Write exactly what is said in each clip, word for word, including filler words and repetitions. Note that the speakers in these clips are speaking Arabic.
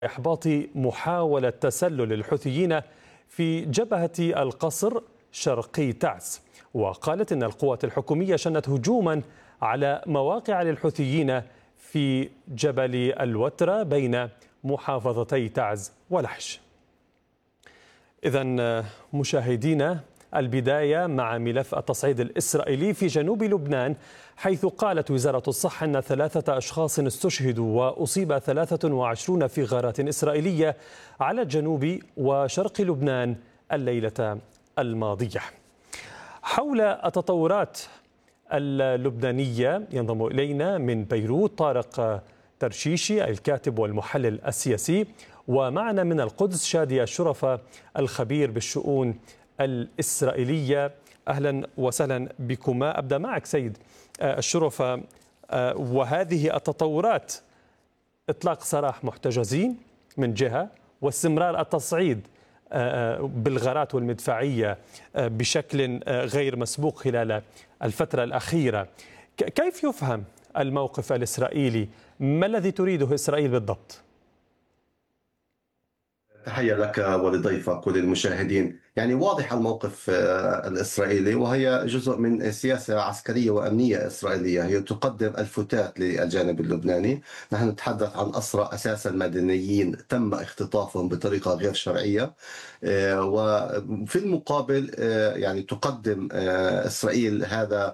إحباط محاولة تسلل الحوثيين في جبهة القصر شرقي تعز، وقالت إن القوات الحكومية شنت هجوما على مواقع للحوثيين في جبل الوترة بين محافظتي تعز ولحج. إذن مشاهدينا، البداية مع ملف التصعيد الإسرائيلي في جنوب لبنان، حيث قالت وزارة الصحة أن ثلاثة أشخاص استشهدوا وأصيب ثلاثة وعشرون في غارات إسرائيلية على جنوب وشرق لبنان الليلة الماضية. حول التطورات اللبنانية ينضم إلينا من بيروت طارق ترشيشي الكاتب والمحلل السياسي، ومعنا من القدس شادي الشرفة الخبير بالشؤون الإسرائيلية. أهلا وسهلا بكما. أبدأ معك سيد الشرفة، وهذه التطورات إطلاق سراح محتجزين من جهة، واستمرار التصعيد بالغارات والمدفعية بشكل غير مسبوق خلال الفترة الأخيرة، كيف يفهم الموقف الإسرائيلي؟ ما الذي تريده إسرائيل بالضبط؟ تحية لك ولضيفك وللمشاهدين. يعني واضح الموقف الإسرائيلي، وهي جزء من سياسة عسكرية وأمنية إسرائيلية. هي تقدم الفتات للجانب اللبناني. نحن نتحدث عن أسرى أساسا مدنيين تم اختطافهم بطريقة غير شرعية، وفي المقابل يعني تقدم إسرائيل هذا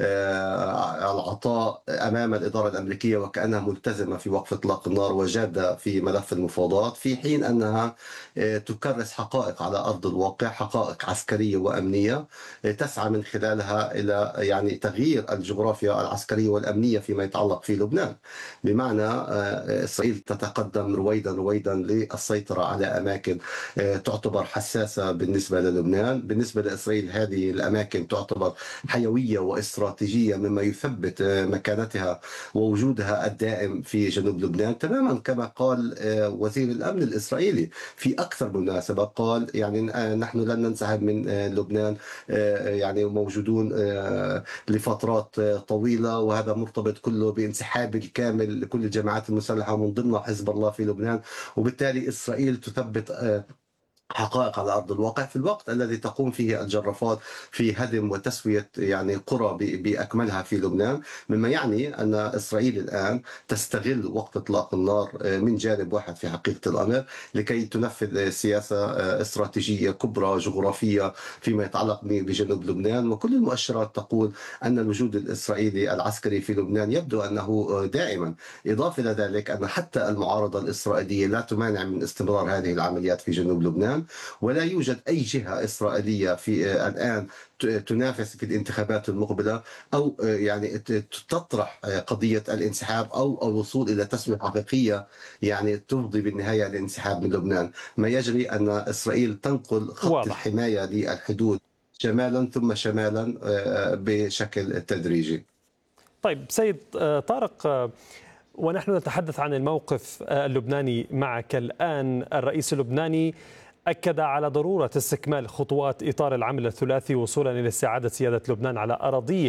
العطاء أمام الإدارة الأمريكية وكأنها ملتزمة في وقف إطلاق النار وجادة في ملف المفاوضات، في حين أنها تكرس حقائق على أرض الواقع، حقائق عسكرية وأمنية تسعى من خلالها إلى يعني تغيير الجغرافيا العسكرية والأمنية فيما يتعلق في لبنان. بمعنى إسرائيل تتقدم رويدا رويدا للسيطرة على أماكن تعتبر حساسة بالنسبة للبنان. بالنسبة لإسرائيل هذه الأماكن تعتبر حيوية واستراتيجية، مما يثبت مكانتها ووجودها الدائم في جنوب لبنان، تماما كما قال وزير الأمن الإسرائيلي في أكثر مناسبة. قال يعني نحن لن ننسحب من لبنان، يعني موجودون لفترات طويلة، وهذا مرتبط كله بانسحاب الكامل لكل الجماعات المسلحة من ضمنها حزب الله في لبنان. وبالتالي إسرائيل تثبت حقائق على أرض الواقع في الوقت الذي تقوم فيه الجرافات في هدم وتسوية يعني قرى بأكملها في لبنان، مما يعني أن إسرائيل الآن تستغل وقت إطلاق النار من جانب واحد في حقيقة الأمر لكي تنفذ سياسة استراتيجية كبرى جغرافية فيما يتعلق بجنوب لبنان. وكل المؤشرات تقول أن الوجود الإسرائيلي العسكري في لبنان يبدو أنه دائما. إضافة إلى ذلك أن حتى المعارضة الإسرائيلية لا تمانع من استمرار هذه العمليات في جنوب لبنان، ولا يوجد أي جهة إسرائيلية في الآن تنافس في الانتخابات المقبلة أو يعني تطرح قضية الانسحاب أو الوصول إلى تسوية حقيقية يعني تفضي بالنهاية للانسحاب من لبنان. ما يجري أن إسرائيل تنقل خط واضح. الحماية للحدود شمالا ثم شمالا بشكل تدريجي. طيب سيد طارق، ونحن نتحدث عن الموقف اللبناني معك الآن، الرئيس اللبناني أكد على ضرورة استكمال خطوات إطار العمل الثلاثي وصولا إلى استعادة سيادة لبنان على أراضيه،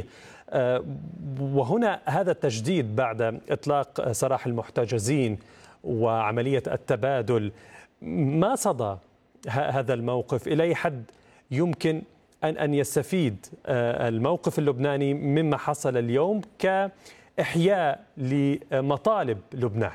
وهنا هذا التجديد بعد إطلاق سراح المحتجزين وعملية التبادل. ما صدى هذا الموقف؟ إلى أي حد يمكن أن أن يستفيد الموقف اللبناني مما حصل اليوم كإحياء لمطالب لبنان؟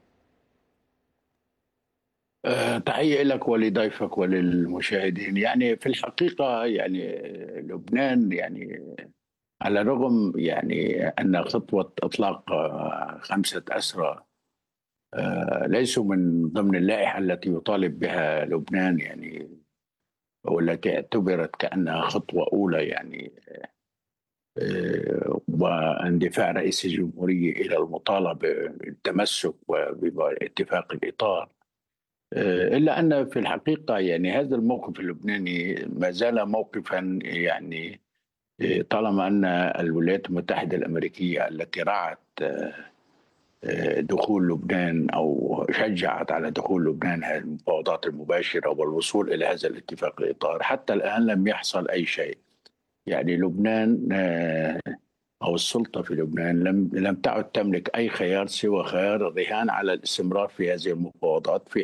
تحية لك ولضيفك وللمشاهدين. يعني في الحقيقة يعني لبنان يعني على الرغم يعني أن خطوة إطلاق خمسة أسرى ليسوا من ضمن اللائحة التي يطالب بها لبنان، يعني والتي اعتبرت كأنها خطوة أولى يعني واندفاع رئيس الجمهورية إلى المطالبة بالتمسك باتفاق الإطار، إلا أن في الحقيقة يعني هذا الموقف اللبناني ما زال موقفا يعني طالما أن الولايات المتحدة الأمريكية التي رعت دخول لبنان أو شجعت على دخول لبنان هذه المفاوضات المباشرة والوصول إلى هذا الاتفاق الإطار، حتى الآن لم يحصل أي شيء. يعني لبنان أو السلطة في لبنان لم لم تعد تملك أي خيار سوى خيار الرهان على الاستمرار في هذه المفاوضات في